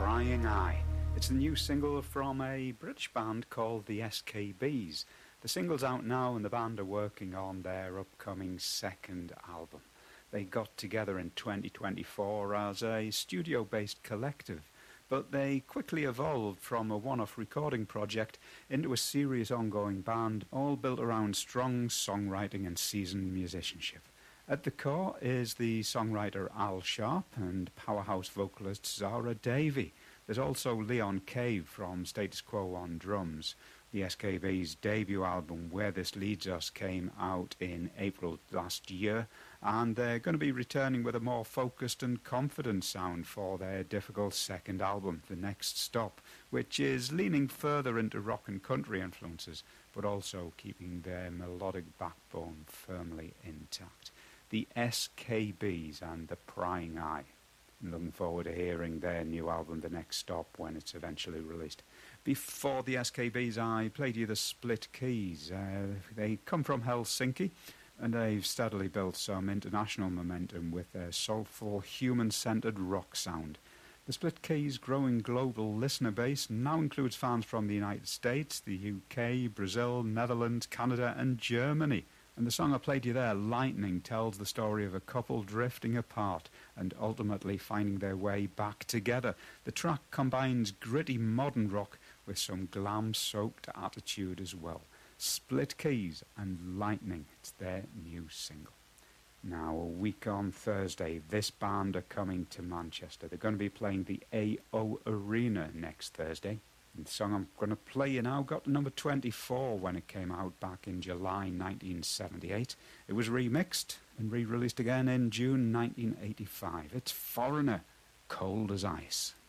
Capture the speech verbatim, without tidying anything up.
Prying Eye. It's the new single from a British band called the S K Bs. The single's out now and the band are working on their upcoming second album. They got together in twenty twenty-four as a studio-based collective, but they quickly evolved from a one-off recording project into a serious ongoing band, all built around strong songwriting and seasoned musicianship. At the core is the songwriter Al Sharp and powerhouse vocalist Zara Davey. There's also Leon Cave from Status Quo on drums. The S K B's debut album, Where This Leads Us, came out in April last year, and they're going to be returning with a more focused and confident sound for their difficult second album, The Next Stop, which is leaning further into rock and country influences, but also keeping their melodic backbone firmly intact. The S K Bs and the Prying Eye. I'm looking forward to hearing their new album, The Next Stop, when it's eventually released. Before the S K Bs, I played you the Split Keys. Uh, they come from Helsinki, and they've steadily built some international momentum with their soulful, human-centred rock sound. The Split Keys' growing global listener base now includes fans from the United States, the U K, Brazil, Netherlands, Canada and Germany. And the song I played you there, Lightning, tells the story of a couple drifting apart and ultimately finding their way back together. The track combines gritty modern rock with some glam-soaked attitude as well. Split Keys and Lightning, it's their new single. Now, a week on Thursday, this band are coming to Manchester. They're going to be playing the A O Arena next Thursday. And the song I'm going to play you now got to number twenty-four when it came out back in July nineteen seventy-eight. It was remixed and re-released again in June nineteen eighty-five. It's Foreigner, Cold as Ice.